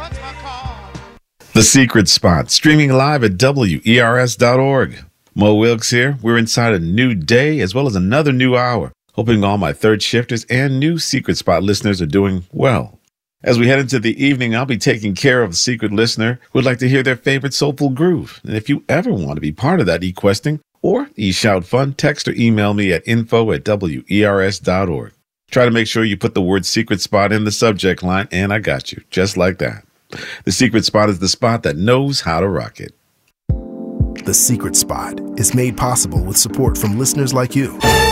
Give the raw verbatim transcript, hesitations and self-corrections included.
The Secret Spot, streaming live at W E R S dot org. Mo Wilkes here. We're inside a new day as well as another new hour. Hoping all my third shifters and new Secret Spot listeners are doing well. As we head into the evening, I'll be taking care of a secret listener who would like to hear their favorite soulful groove. And if you ever want to be part of that e-questing or e-shout fun, text or email me at info at W E R S dot org. Try to make sure you put the word Secret Spot in the subject line, and I got you, just like that. The Secret Spot is the spot that knows how to rock it. The Secret Spot is made possible with support from listeners like you.